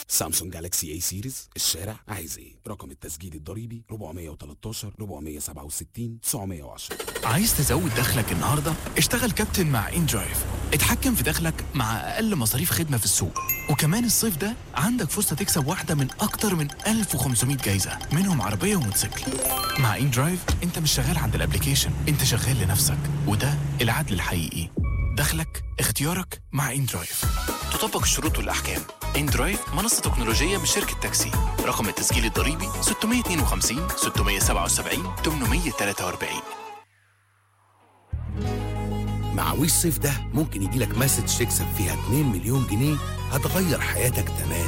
سامسونج جالاكسي اي سيريز، الشارع عايز ايه؟ رقم التسجيل الضريبي 413 467 910. عايز تزود دخلك النهارده؟ اشتغل كابتن مع إندرايف. اتحكم في دخلك مع أقل مصاريف خدمة في السوق. وكمان الصيف ده عندك فرصة تكسب واحدة من أكتر من 1500 جايزة، منهم عربية وموتوسيكل. مع إندرايف انت مش شغال عند الابليكيشن، انت شغال لنفسك، وده العدل الحقيقي. دخلك اختيارك مع إندرايف. تطبق الشروط والأحكام. إندرايف منصة تكنولوجية من شركة تاكسي. رقم التسجيل الضريبي 652 677 843. مع وي الصيف ده ممكن يجيلك مسج تكسب فيها 2 مليون جنيه هتغير حياتك تمام.